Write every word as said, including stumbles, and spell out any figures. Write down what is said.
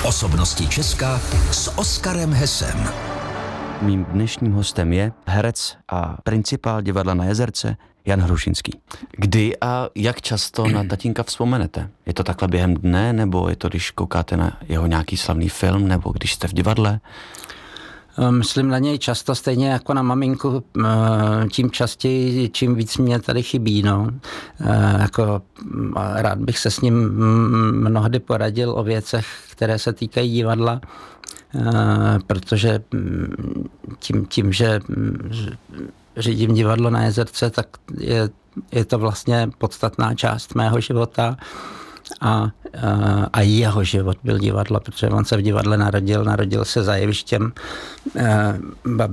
Osobnosti Česka s Oskarem Hesem. Mým dnešním hostem je herec a principál divadla Na Jezerce Jan Hrušinský. Kdy a jak často na tatínka vzpomenete? Je to takhle během dne, nebo je to, když koukáte na jeho nějaký slavný film, nebo když jste v divadle? Myslím na něj často, stejně jako na maminku, tím častěji, čím víc mě tady chybí. No. Jako, rád bych se s ním mnohdy poradil o věcech, které se týkají divadla, protože tím, tím že řídím divadlo Na Jezerce, tak je, je to vlastně podstatná část mého života. A, a jeho život byl divadlo, protože on se v divadle narodil, narodil se za jevištěm.